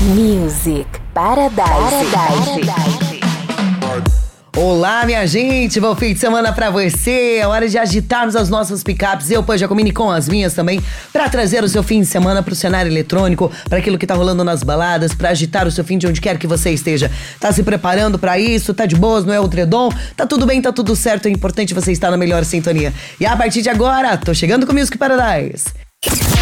Music Paradise. Olá, minha gente, bom fim de semana pra você. É hora de agitarmos as nossas picapes. Eu, Jacomini, com as minhas também, pra trazer o seu fim de semana pro cenário eletrônico, pra aquilo que tá rolando nas baladas, pra agitar o seu fim de onde quer que você esteja. Tá se preparando pra isso? Tá de boas, não é o edredom? Tá tudo bem, tá tudo certo. É importante você estar na melhor sintonia. E a partir de agora, tô chegando com o Music Paradise.